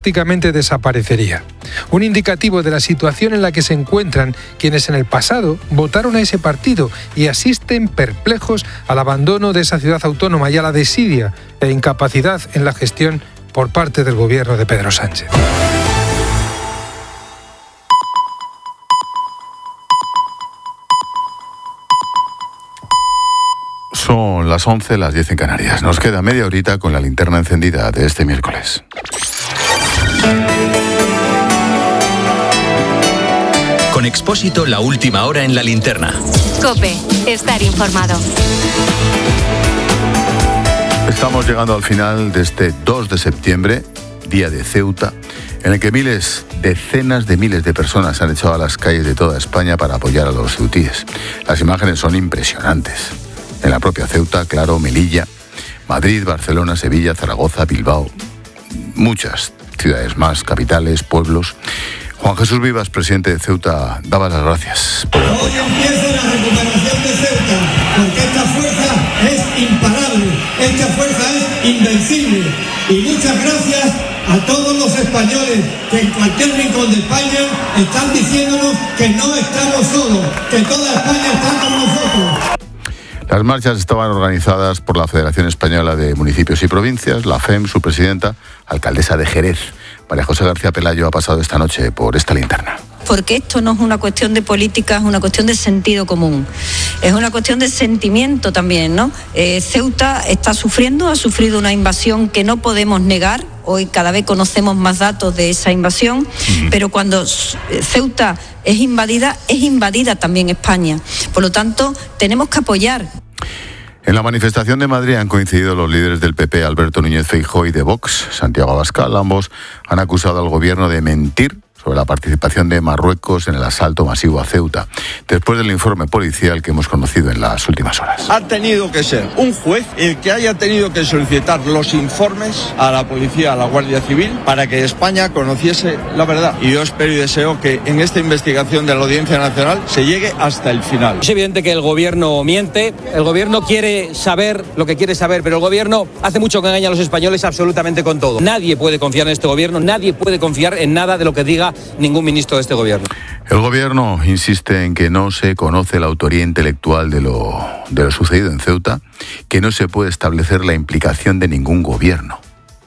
prácticamente desaparecería. Un indicativo de la situación en la que se encuentran quienes en el pasado votaron a ese partido y asisten perplejos al abandono de esa ciudad autónoma y a la desidia e incapacidad en la gestión por parte del gobierno de Pedro Sánchez. Son las 11, las 10 en Canarias. Nos queda media horita con la linterna encendida de este miércoles. Con Expósito, la última hora en la linterna. COPE, estar informado. Estamos llegando al final de este 2 de septiembre, día de Ceuta, en el que decenas de miles de personas se han echado a las calles de toda España para apoyar a los ceutíes. Las imágenes son impresionantes. En la propia Ceuta, claro, Melilla, Madrid, Barcelona, Sevilla, Zaragoza, Bilbao, muchas ciudades más, capitales, pueblos. Juan Jesús Vivas, presidente de Ceuta, daba las gracias. Hoy empieza la recuperación de Ceuta, porque esta fuerza es imparable, esta fuerza es invencible. Y muchas gracias a todos los españoles que en cualquier rincón de España están diciéndonos que no estamos solos, que toda España está con nosotros. Las marchas estaban organizadas por la Federación Española de Municipios y Provincias, la FEM, su presidenta, alcaldesa de Jerez. María José García Pelayo ha pasado esta noche por esta linterna. Porque esto no es una cuestión de política, es una cuestión de sentido común. Es una cuestión de sentimiento también, ¿no? Ceuta está sufriendo, ha sufrido una invasión que no podemos negar. Hoy cada vez conocemos más datos de esa invasión, pero cuando Ceuta es invadida también España. Por lo tanto, tenemos que apoyar. En la manifestación de Madrid han coincidido los líderes del PP, Alberto Núñez Feijóo, y de Vox, Santiago Abascal. Ambos han acusado al gobierno de mentir sobre la participación de Marruecos en el asalto masivo a Ceuta, después del informe policial que hemos conocido en las últimas horas. Ha tenido que ser un juez el que haya tenido que solicitar los informes a la policía, a la Guardia Civil, para que España conociese la verdad. Y yo espero y deseo que en esta investigación de la Audiencia Nacional se llegue hasta el final. Es evidente que el gobierno miente, el gobierno quiere saber lo que quiere saber, pero el gobierno hace mucho que engaña a los españoles absolutamente con todo. Nadie puede confiar en este gobierno, nadie puede confiar en nada de lo que diga ningún ministro de este gobierno. El gobierno insiste en que no se conoce la autoría intelectual de lo sucedido en Ceuta, que no se puede establecer la implicación de ningún gobierno.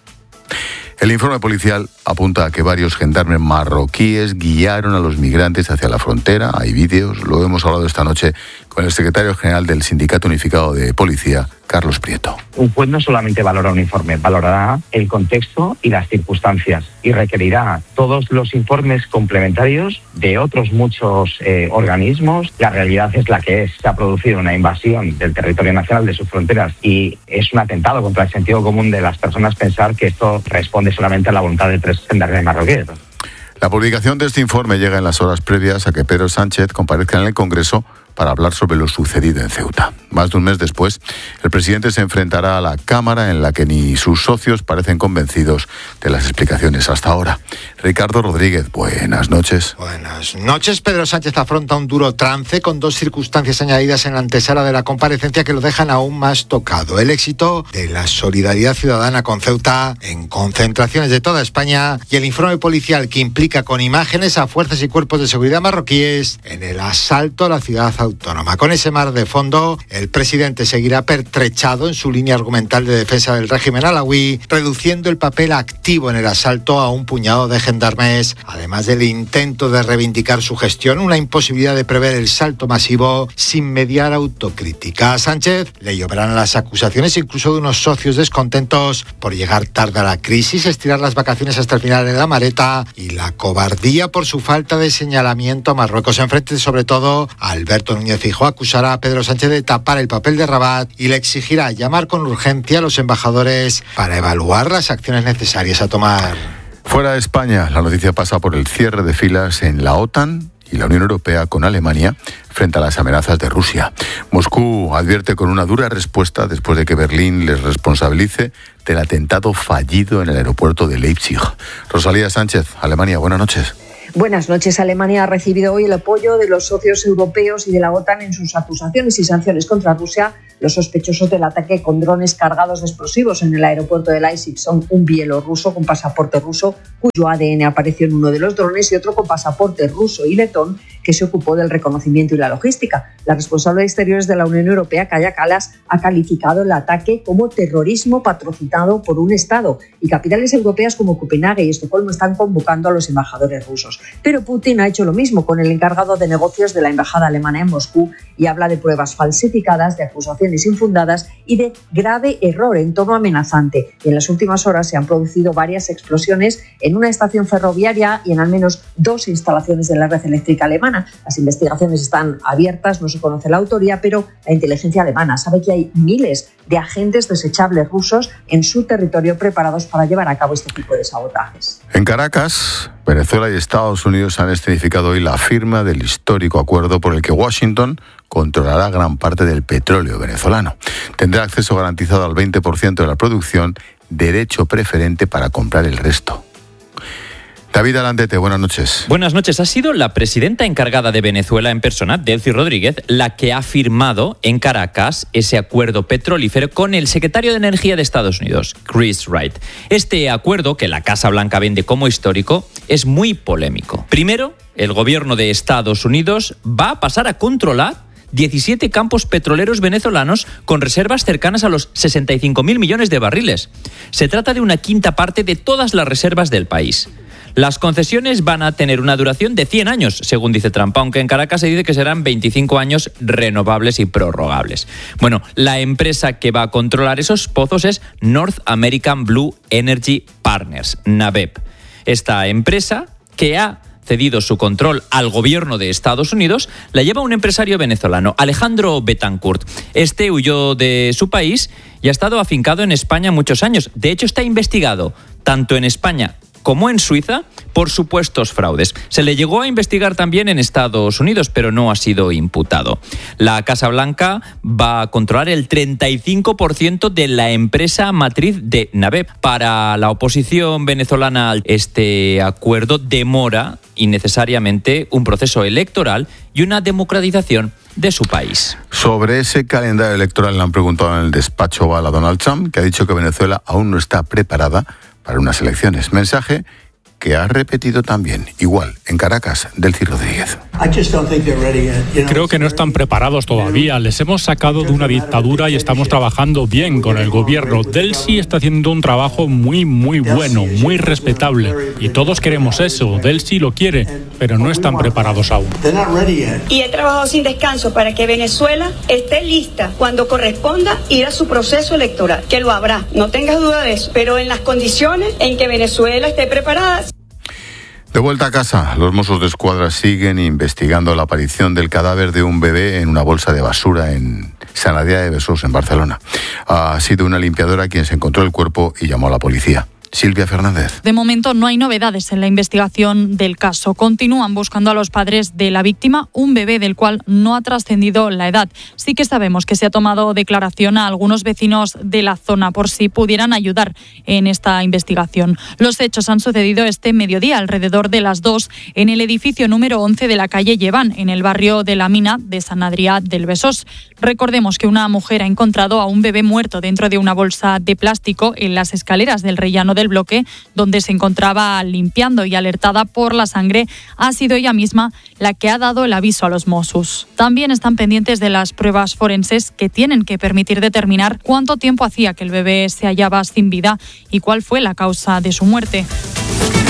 El informe policial apunta a que varios gendarmes marroquíes guiaron a los migrantes hacia la frontera. Hay vídeos, lo hemos hablado esta noche con el secretario general del Sindicato Unificado de Policía, Carlos Prieto. Un juez no solamente valora un informe, valorará el contexto y las circunstancias y requerirá todos los informes complementarios de otros muchos organismos. La realidad es la que es. Se ha producido una invasión del territorio nacional, de sus fronteras, y es un atentado contra el sentido común de las personas pensar que esto responde solamente a la voluntad de 3 gendarmes marroquíes. La publicación de este informe llega en las horas previas a que Pedro Sánchez comparezca en el Congreso para hablar sobre lo sucedido en Ceuta. Más de un mes después, el presidente se enfrentará a la Cámara, en la que ni sus socios parecen convencidos de las explicaciones hasta ahora. Ricardo Rodríguez, buenas noches. Buenas noches. Pedro Sánchez afronta un duro trance con 2 circunstancias añadidas en la antesala de la comparecencia que lo dejan aún más tocado. El éxito de la solidaridad ciudadana con Ceuta en concentraciones de toda España y el informe policial que implica con imágenes a fuerzas y cuerpos de seguridad marroquíes en el asalto a la ciudad autónoma. Con ese mar de fondo, el presidente seguirá pertrechado en su línea argumental de defensa del régimen alauí, reduciendo el papel activo en el asalto a un puñado de gendarmes, además del intento de reivindicar su gestión, una imposibilidad de prever el salto masivo sin mediar autocrítica. A Sánchez le lloverán las acusaciones incluso de unos socios descontentos por llegar tarde a la crisis, estirar las vacaciones hasta el final en la maleta y la cobardía por su falta de señalamiento a Marruecos. Enfrente, sobre todo, a Alberto Núñez Feijóo acusará a Pedro Sánchez de tapar el papel de Rabat y le exigirá llamar con urgencia a los embajadores para evaluar las acciones necesarias a tomar. Fuera de España, la noticia pasa por el cierre de filas en la OTAN y la Unión Europea con Alemania frente a las amenazas de Rusia. Moscú advierte con una dura respuesta después de que Berlín les responsabilice del atentado fallido en el aeropuerto de Leipzig. Rosalía Sánchez, Alemania, buenas noches. Buenas noches. Alemania ha recibido hoy el apoyo de los socios europeos y de la OTAN en sus acusaciones y sanciones contra Rusia. Los sospechosos del ataque con drones cargados de explosivos en el aeropuerto de Leipzig son un bielorruso con pasaporte ruso, cuyo ADN apareció en uno de los drones, y otro con pasaporte ruso y letón, que se ocupó del reconocimiento y la logística. La responsable de Exteriores de la Unión Europea, Kaja Kallas, ha calificado el ataque como terrorismo patrocinado por un Estado, y capitales europeas como Copenhague y Estocolmo están convocando a los embajadores rusos. Pero Putin ha hecho lo mismo con el encargado de negocios de la embajada alemana en Moscú y habla de pruebas falsificadas, de acusaciones infundadas y de grave error en tono amenazante. Y en las últimas horas se han producido varias explosiones en una estación ferroviaria y en al menos 2 instalaciones de la red eléctrica alemana. Las investigaciones están abiertas, no se conoce la autoría, pero la inteligencia alemana sabe que hay miles de agentes desechables rusos en su territorio preparados para llevar a cabo este tipo de sabotajes. En Caracas, Venezuela y Estados Unidos han escenificado hoy la firma del histórico acuerdo por el que Washington controlará gran parte del petróleo venezolano. Tendrá acceso garantizado al 20% de la producción, derecho preferente para comprar el resto. David Alandete, buenas noches. Buenas noches. Ha sido la presidenta encargada de Venezuela en persona, Delcy Rodríguez, la que ha firmado en Caracas ese acuerdo petrolífero con el secretario de Energía de Estados Unidos, Chris Wright. Este acuerdo, que la Casa Blanca vende como histórico, es muy polémico. Primero, el gobierno de Estados Unidos va a pasar a controlar 17 campos petroleros venezolanos con reservas cercanas a los 65.000 millones de barriles. Se trata de una quinta parte de todas las reservas del país. Las concesiones van a tener una duración de 100 años, según dice Trump, aunque en Caracas se dice que serán 25 años renovables y prorrogables. Bueno, la empresa que va a controlar esos pozos es North American Blue Energy Partners, NABEP. Esta empresa, que ha cedido su control al gobierno de Estados Unidos, la lleva un empresario venezolano, Alejandro Betancourt. Este huyó de su país y ha estado afincado en España muchos años. De hecho, está investigado tanto en España como en Suiza por supuestos fraudes. Se le llegó a investigar también en Estados Unidos, pero no ha sido imputado. La Casa Blanca va a controlar el 35% de la empresa matriz de NABEP. Para la oposición venezolana, este acuerdo demora innecesariamente un proceso electoral y una democratización de su país. Sobre ese calendario electoral le han preguntado en el despacho Oval a Donald Trump, que ha dicho que Venezuela aún no está preparada para unas elecciones. Mensaje que ha repetido también, igual, en Caracas, Delcy Rodríguez. Creo que no están preparados todavía. Les hemos sacado de una dictadura y estamos trabajando bien con el gobierno. Delcy está haciendo un trabajo muy bueno, muy respetable. Y todos queremos eso. Delcy lo quiere, pero no están preparados aún. Y he trabajado sin descanso para que Venezuela esté lista cuando corresponda ir a su proceso electoral, que lo habrá, no tengas duda de eso, pero en las condiciones en que Venezuela esté preparada. De vuelta a casa, los Mossos de Escuadra siguen investigando la aparición del cadáver de un bebé en una bolsa de basura en Sant Adrià de Besòs, en Barcelona. Ha sido una limpiadora quien se encontró el cuerpo y llamó a la policía. Silvia Fernández. De momento no hay novedades en la investigación del caso. Continúan buscando a los padres de la víctima, un bebé del cual no ha trascendido la edad. Sí que sabemos que se ha tomado declaración a algunos vecinos de la zona por si pudieran ayudar en esta investigación. Los hechos han sucedido este mediodía, alrededor de las 2, en el edificio número 11 de la calle Lleván, en el barrio de La Mina de Sant Adrià del Besòs. Recordemos que una mujer ha encontrado a un bebé muerto dentro de una bolsa de plástico en las escaleras del rellano del bloque, donde se encontraba limpiando, y alertada por la sangre, ha sido ella misma la que ha dado el aviso a los Mossos. También están pendientes de las pruebas forenses que tienen que permitir determinar cuánto tiempo hacía que el bebé se hallaba sin vida y cuál fue la causa de su muerte.